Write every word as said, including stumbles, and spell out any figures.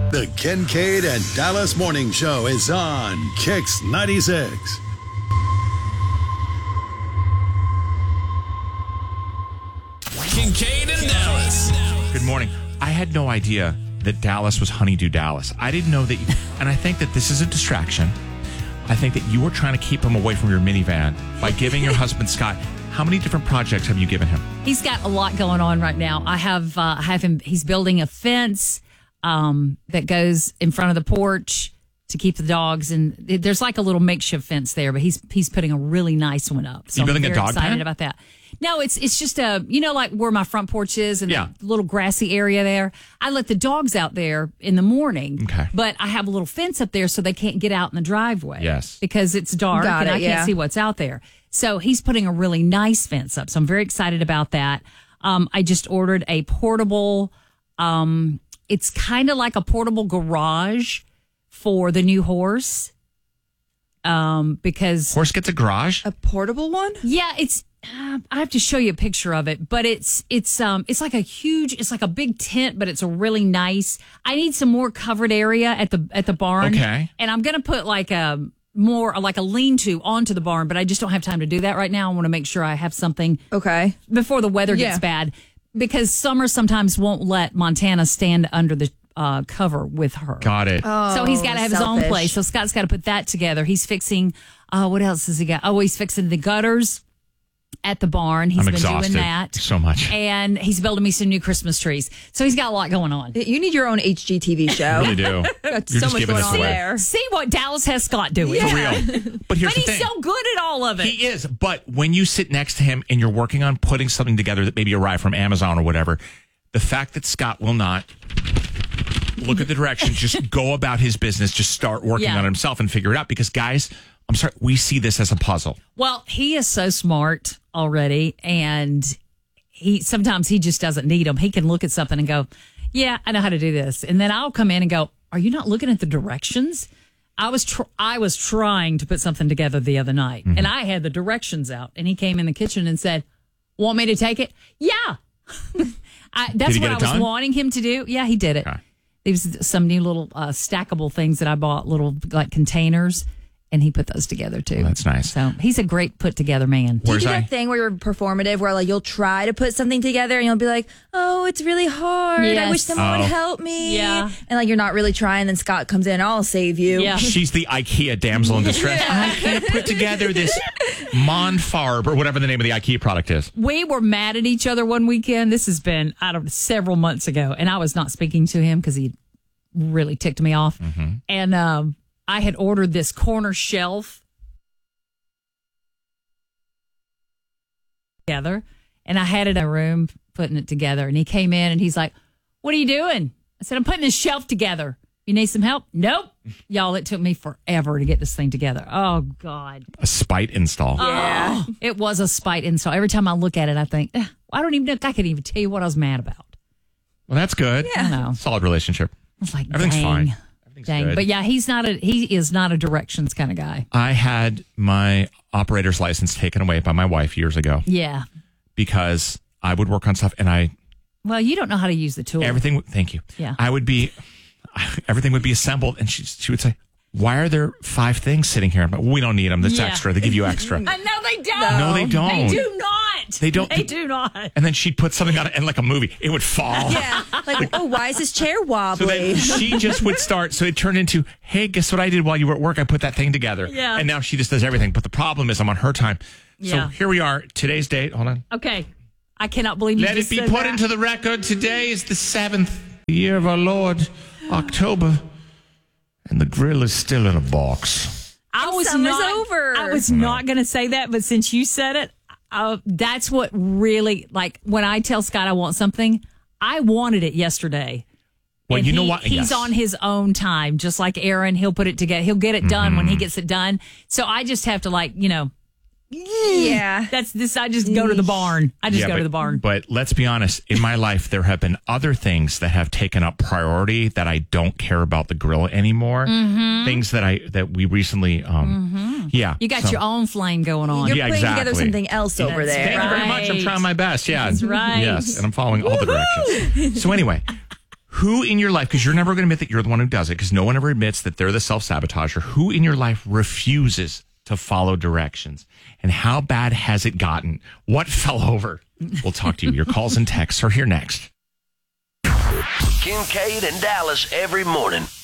The Kincaid and Dallas Morning Show is on Kix ninety-six. Kincaid and Dallas. Good morning. I had no idea that Dallas was Honeydew Dallas. I didn't know that, you, and I think that this is a distraction. I think that you were trying to keep him away from your minivan by giving your husband, Scott, how many different projects have you given him? He's got a lot going on right now. I have, uh, I have him, he's building a fence um, that goes in front of the porch to keep the dogs. And there's like a little makeshift fence there, but he's he's putting a really nice one up. So you building I'm a very dog excited pen? about that. No, it's it's just a, you know, like where my front porch is and Yeah. the little grassy area there. I let the dogs out there in the morning. Okay. But I have a little fence up there so they can't get out in the driveway. Yes. Because it's dark Got and it, I yeah. can't see what's out there. So he's putting a really nice fence up. So I'm very excited about that. Um, I just ordered a portable, um, it's kind of like a portable garage for the new horse. Um, because Horse gets a garage? A portable one? yeah, it's. Uh, I have to show you a picture of it, but it's it's um it's like a huge, it's like a big tent, but it's a really nice. I need some more covered area at the at the barn. Okay. And I'm gonna put like a more like a lean-to onto the barn, but I just don't have time to do that right now. I want to make sure I have something Okay. before the weather Yeah. gets bad, because summer sometimes won't let Montana stand under the uh, cover with her. Got it. So he's got to have his own selfish. place. So Scott's got to put that together. He's fixing, uh, what else has he got? Oh, he's fixing the gutters at the barn. He's I'm been exhausted doing that. so much. And he's building me some new Christmas trees. So he's got a lot going on. You need your own H G T V show. I really do. Got You're so just much giving going this on away. there. See what Dallas has Scott doing. For real. But here's But the he's thing. so good at all of it. He is. But when you sit next to him and you're working on putting something together that maybe arrived from Amazon or whatever, the fact that Scott will not look at the directions, just go about his business, just start working Yeah. on it himself and figure it out. Because, guys, I'm sorry, we see this as a puzzle. Well, he is so smart already, and he sometimes he just doesn't need them. He can look at something and go, "Yeah, I know how to do this," and then I'll come in and go, "Are you not looking at the directions?" I was tr- I was trying to put something together the other night, Mm-hmm. and I had the directions out, and he came in the kitchen and said, "Want me to take it?" Yeah, I, that's he what get I it was done? wanting him to do. Yeah, he did it. Okay. There's some new little uh, stackable things that I bought, little like containers. And he put those together too. That's nice. So he's a great put together man. Do you Where's do I? that thing where you're performative, where like you'll try to put something together and you'll be like, "Oh, it's really hard. I Yes. wish someone Oh. would help me." Yeah. And like you're not really trying. Then Scott comes in, "I'll save you." Yeah. She's the IKEA damsel in distress. I can't put together this Monfarb or whatever the name of the IKEA product is. We were mad at each other one weekend. This has been out of several months ago, and I was not speaking to him because he really ticked me off. Mm-hmm. And um, I had ordered this corner shelf together, and I had it in a room putting it together. And he came in and he's like, "What are you doing?" I said, "I'm putting this shelf together. You need some help?" "Nope." Y'all, it took me forever to get this thing together. Oh, God. A spite install. Yeah. It was a spite install. Every time I look at it, I think, eh, I don't even know if I could even tell you what I was mad about. Well, that's good. I know. Solid relationship. I was like, Everything's dang, fine. Everything's dang. good. But yeah, he's not a he is not a directions kind of guy. I had my operator's license taken away by my wife years ago Yeah. because I would work on stuff and I Well, you don't know how to use the tool. everything. would- Thank you. Yeah. I would be everything would be assembled, and she she would say, "Why are there five things sitting here?" I'm like, "We don't need them. That's Yeah. extra. They give you extra." I know they don't. No, they don't. They do not. They don't. They do not. And then she'd put something on it, and like a movie, it would fall. Yeah. Like, oh, why is this chair So wobbly? then she just would start. So it turned into, "Hey, guess what I did while you were at work? I put that thing together." Yeah. And now she just does everything. But the problem is, I'm on her time. So Yeah. here we are. Today's date. Hold on. Okay. I cannot believe you Let it just be said put that. into the record. Today is the seventh year of our Lord, October, and the grill is still in a box. I And was summer's not, over. I was not going to say that, but since you said it, uh, that's what really, like, when I tell Scott I want something, I wanted it yesterday. Well, And you know he- what? He's Yes. on his own time, just like Aaron. He'll put it together. He'll get it done when he gets it done. So I just have to, like, you know, Yeah. that's this. I just go to the barn. I just Yeah, go but, to the barn. But let's be honest. In my life, there have been other things that have taken up priority that I don't care about the grill anymore. Things that I that we recently, um, yeah. You got so- your own flame going on. You're Yeah, putting together exactly. something else over That's there. Thank you very much. I'm Right. trying my best. Yeah. That's right. Yes. And I'm following all the directions. So anyway, Who in your life, because you're never going to admit that you're the one who does it, because no one ever admits that they're the self-sabotager, who in your life refuses to follow directions? And how bad has it gotten? What fell over? We'll talk to you. Your calls and texts are here next. Kincaid and Dallas every morning.